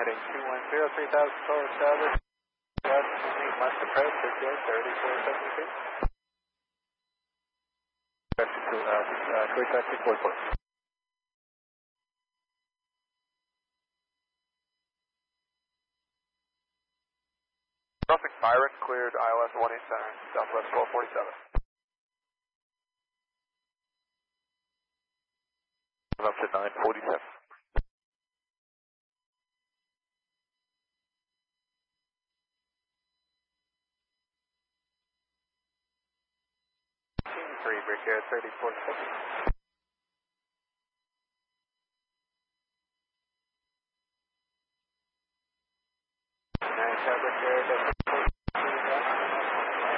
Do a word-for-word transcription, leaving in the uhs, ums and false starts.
heading two one zero, three thousand total established. West, must approach, Brigade thirty-four seventy-two. Taxi to, uh, uh, Kuwait Taxi forty-four. Norfolk Byron cleared I L S one eight center, Southwest twelve forty-seven. Up to nine forty-seven. Team three, Brigade thirty-four seventy.